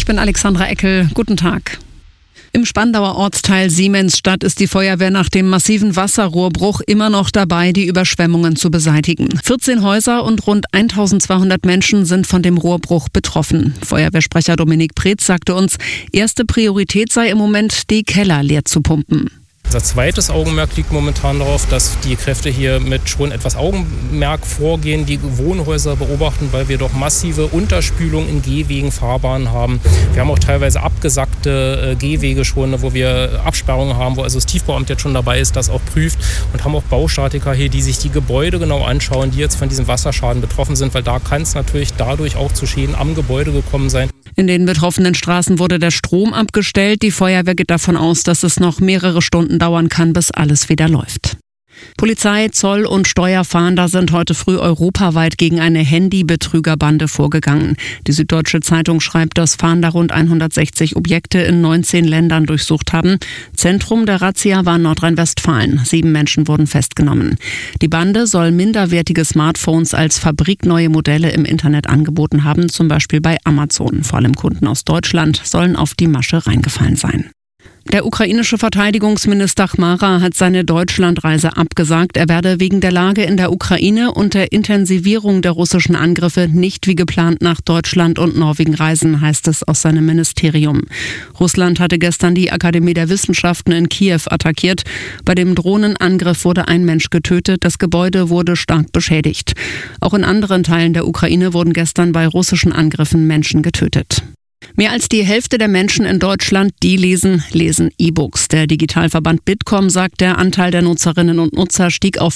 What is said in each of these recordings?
bin Alexandra Eckel. Guten Tag. Im Spandauer Ortsteil Siemensstadt ist die Feuerwehr nach dem massiven Wasserrohrbruch immer noch dabei, die Überschwemmungen zu beseitigen. 14 Häuser und rund 1200 Menschen sind von dem Rohrbruch betroffen. Feuerwehrsprecher Dominik Preetz sagte uns, erste Priorität sei im Moment, die Keller leer zu pumpen. Unser zweites Augenmerk liegt momentan darauf, dass die Kräfte hier mit schon etwas Augenmerk vorgehen, die Wohnhäuser beobachten, weil wir doch massive Unterspülung in Gehwegen, Fahrbahnen haben. Wir haben auch teilweise abgesackte Gehwege schon, wo wir Absperrungen haben, wo also das Tiefbauamt jetzt schon dabei ist, das auch prüft, und haben auch Baustatiker hier, die sich die Gebäude genau anschauen, die jetzt von diesem Wasserschaden betroffen sind, weil da kann es natürlich dadurch auch zu Schäden am Gebäude gekommen sein. In den betroffenen Straßen wurde der Strom abgestellt. Die Feuerwehr geht davon aus, dass es noch mehrere Stunden dauern kann, bis alles wieder läuft. Polizei, Zoll und Steuerfahnder sind heute früh europaweit gegen eine Handybetrügerbande vorgegangen. Die Süddeutsche Zeitung schreibt, dass Fahnder rund 160 Objekte in 19 Ländern durchsucht haben. Zentrum der Razzia war Nordrhein-Westfalen. 7 Menschen wurden festgenommen. Die Bande soll minderwertige Smartphones als fabrikneue Modelle im Internet angeboten haben, zum Beispiel bei Amazon. Vor allem Kunden aus Deutschland sollen auf die Masche reingefallen sein. Der ukrainische Verteidigungsminister Chmara hat seine Deutschlandreise abgesagt. Er werde wegen der Lage in der Ukraine und der Intensivierung der russischen Angriffe nicht wie geplant nach Deutschland und Norwegen reisen, heißt es aus seinem Ministerium. Russland hatte gestern die Akademie der Wissenschaften in Kiew attackiert. Bei dem Drohnenangriff wurde ein Mensch getötet, das Gebäude wurde stark beschädigt. Auch in anderen Teilen der Ukraine wurden gestern bei russischen Angriffen Menschen getötet. Mehr als die Hälfte der Menschen in Deutschland, die lesen E-Books. Der Digitalverband Bitkom sagt, der Anteil der Nutzerinnen und Nutzer stieg auf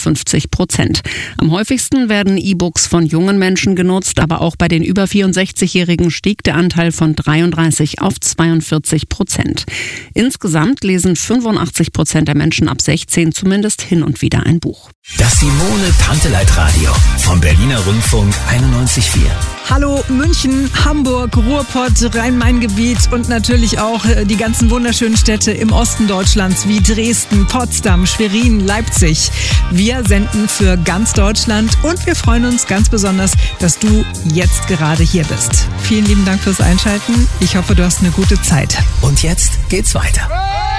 55%. Am häufigsten werden E-Books von jungen Menschen genutzt, aber auch bei den über 64-Jährigen stieg der Anteil von 33 auf 42%. Insgesamt lesen 85% der Menschen ab 16 zumindest hin und wieder ein Buch. Das Simone-Tanteleit-Radio vom Berliner Rundfunk 91,4. Hallo München, Hamburg, Ruhrpott, Rhein-Main-Gebiet und natürlich auch die ganzen wunderschönen Städte im Osten Deutschlands wie Dresden, Potsdam, Schwerin, Leipzig. Wir senden für ganz Deutschland und wir freuen uns ganz besonders, dass du jetzt gerade hier bist. Vielen lieben Dank fürs Einschalten. Ich hoffe, du hast eine gute Zeit. Und jetzt geht's weiter.